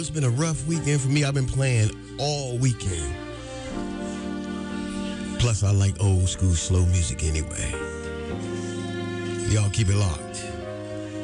It's been a rough weekend for me. I've been playing all weekend. Plus, I like old school slow music anyway. Y'all keep it locked.